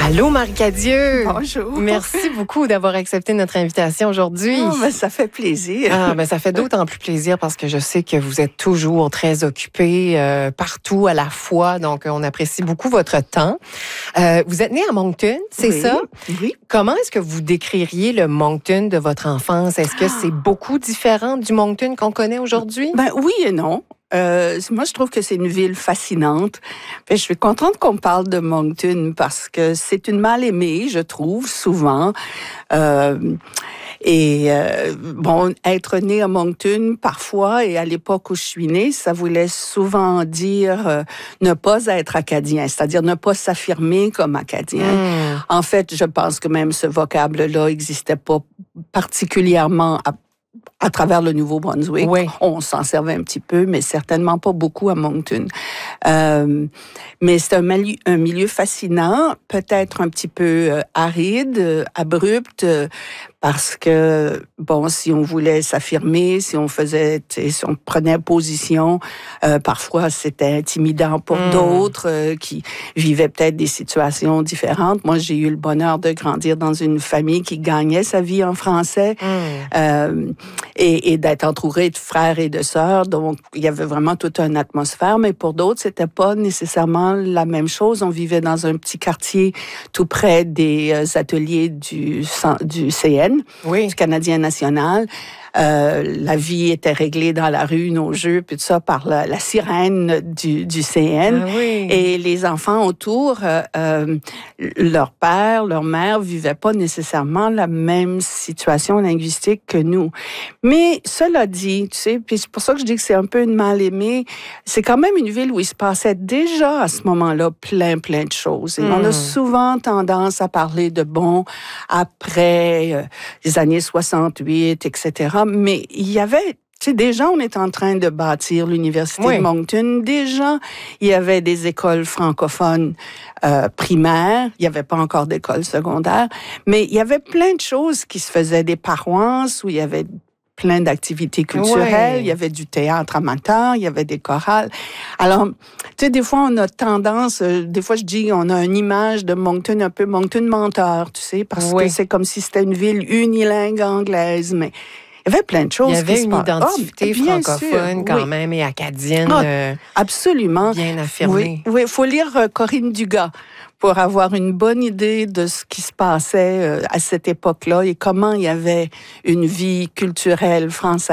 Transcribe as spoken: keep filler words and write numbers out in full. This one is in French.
Allô, Marie-Cadieux. Bonjour. Merci beaucoup d'avoir accepté notre invitation aujourd'hui. Oh, ben, ça fait plaisir. Ah, ben, ça fait d'autant plus plaisir parce que je sais que vous êtes toujours très occupé euh, partout à la fois. Donc, on apprécie beaucoup votre temps. Euh, vous êtes né à Moncton, c'est oui, ça? Oui. Comment est-ce que vous décririez le Moncton de votre enfance? Est-ce que c'est beaucoup différent du Moncton qu'on connaît aujourd'hui? Ben oui et non. Euh, moi, je trouve que c'est une ville fascinante. Puis, je suis contente qu'on parle de Moncton parce que c'est une mal-aimée, je trouve, souvent. Euh, et euh, bon, être né à Moncton, parfois, et à l'époque où je suis née, ça voulait souvent dire euh, ne pas être acadien, c'est-à-dire ne pas s'affirmer comme acadien. Mmh. En fait, je pense que même ce vocable-là n'existait pas particulièrement à à travers le Nouveau-Brunswick. Oui. On s'en servait un petit peu, mais certainement pas beaucoup à Moncton. Euh, mais c'est un milieu, un milieu fascinant, peut-être un petit peu euh, aride, euh, abrupt, euh, parce que, bon, si on voulait s'affirmer, si on faisait, si on prenait position, euh, parfois c'était intimidant pour mmh. d'autres euh, qui vivaient peut-être des situations différentes. Moi, j'ai eu le bonheur de grandir dans une famille qui gagnait sa vie en français mmh. euh, et, et d'être entourée de frères et de sœurs. Donc, il y avait vraiment toute une atmosphère, mais pour d'autres, c'était pas nécessairement la même chose. On vivait dans un petit quartier tout près des euh, ateliers du, du C N. Oui. Du Canadien national. Euh, la vie était réglée dans la rue, nos jeux, puis tout ça, par la, la sirène du, du C N. Ah oui. Et les enfants autour, euh, euh, leur père, leur mère vivaient pas nécessairement la même situation linguistique que nous. Mais cela dit, tu sais, puis c'est pour ça que je dis que c'est un peu une mal-aimée, c'est quand même une ville où il se passait déjà à ce moment-là plein, plein de choses. Et mmh. on a souvent tendance à parler de, bon, après euh, les années soixante-huit, et cetera, mais il y avait, tu sais, déjà, on est en train de bâtir l'Université oui. de Moncton. Déjà, il y avait des écoles francophones euh, primaires. Il n'y avait pas encore d'école secondaire. Mais il y avait plein de choses qui se faisaient, des paroisses où il y avait plein d'activités culturelles. Ouais. Il y avait du théâtre amateur, il y avait des chorales. Alors, tu sais, des fois, on a tendance, euh, des fois, je dis, on a une image de Moncton, un peu Moncton menteur, tu sais, parce ouais. que c'est comme si c'était une ville unilingue anglaise, mais il y avait plein de choses. Il y avait qui une se identité oh, francophone sûr, quand oui. même et acadienne. Oh, euh, absolument. Bien affirmée. Oui, il faut lire euh, Corinne Dugas pour avoir une bonne idée de ce qui se passait euh, à cette époque-là et comment il y avait une vie culturelle française.